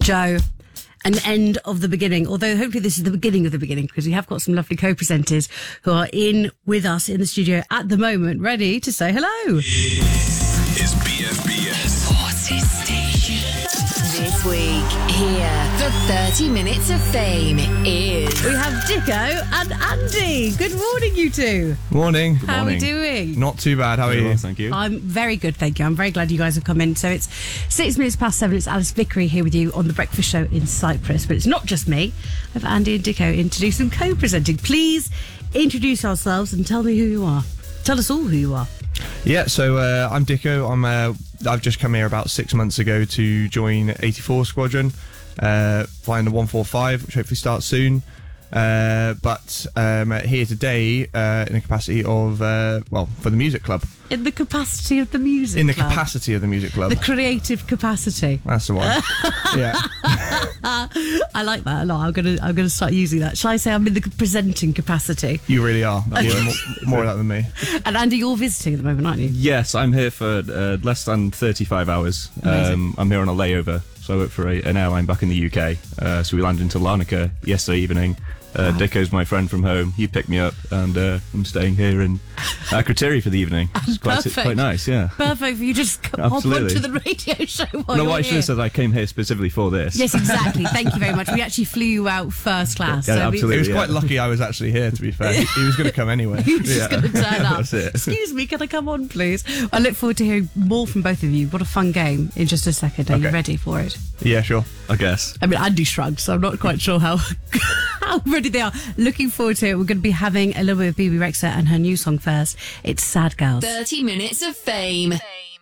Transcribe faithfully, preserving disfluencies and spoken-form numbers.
Joe, an end of the beginning. Although hopefully this is the beginning of the beginning, because we have got some lovely co-presenters who are in with us in the studio at the moment, ready to say hello. Is B F B S Party Station. This week, here for thirty minutes of fame is... We have Dicko and Andy. Good morning, you two. Morning. How are we morning. doing? Not too bad. How are Very you? well, thank you. I'm very good, thank you. I'm very glad you guys have come in. So it's six minutes past seven. It's Alice Vickery here with you on The Breakfast Show in Cyprus. But it's not just me. I have Andy and Dicko in to do some co-presenting. Please introduce ourselves and tell me who you are. Tell us all who you are. Yeah, so uh, I'm Dicko. I'm, uh, I've just come here about six months ago to join eighty-four Squadron, uh, flying the one forty-five, which hopefully starts soon. Uh, but um, here today uh, in the capacity of, uh, well, for the music club. In the capacity of the music In the club. capacity of the music club. The creative capacity. That's the one. Yeah. I like that a lot. I'm gonna I'm gonna start using that. Shall I say I'm in the presenting capacity? You really are. You're more, more of that than me. And Andy, you're visiting at the moment, aren't you? Yes, I'm here for uh, less than thirty-five hours. Um, I'm here on a layover, so I work for a, an airline back in the U K. Uh, so we landed into Larnaca yesterday evening. Uh, Wow. Dicko's my friend from home. He picked me up, and uh, I'm staying here in Akrotiri for the evening. It's quite, it's Perfect. quite nice, yeah. Perfect for you. Just c- hop Absolutely. onto the radio show while No, you're what I should here. have said, I came here specifically for this. Yes, exactly. Thank you very much. We actually flew you out first class. Yeah, so we- absolutely. It was Yeah. quite lucky I was actually here, to be fair. He, he was going to come anyway. You're just Yeah. going to turn up. That's it. Excuse me, can I come on, please? I look forward to hearing more from both of you. What a fun game in just a second. Are you Okay. ready for it? Yeah, sure. I guess. I mean, Andy shrugged, so I'm not quite sure how how ready they are. Looking forward to it. We're going to be having a little bit of B B Rexha and her new song first. It's Sad Girls. thirty minutes of fame.